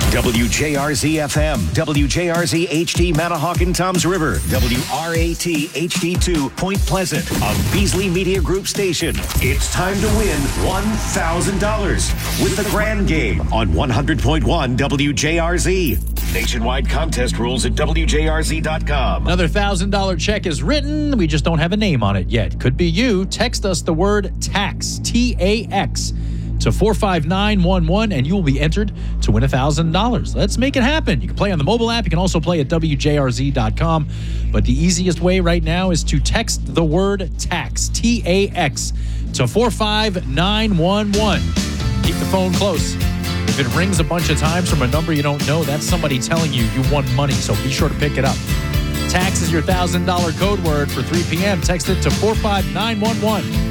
WJRZ FM, WJRZ HD Manahawkin Toms River, WRAT HD2 Point Pleasant, a Beasley Media Group station. It's time to win $1,000 with the Grand Game on 100.1 WJRZ. Nationwide contest rules at WJRZ.com. Another $1,000 check is written. We just don't have a name on it yet. Could be you. Text us the word TAX, T-A-X, to 45911, and you will be entered to win $1,000. Let's make it happen. You can play on the mobile app. You can also play at WJRZ.com. But the easiest way right now is to text the word TAX, T-A-X, to 45911. Keep the phone close. If it rings a bunch of times from a number you don't know, that's somebody telling you you won money, so be sure to pick it up. TAX is your $1,000 code word for 3 p.m. Text it to 45911.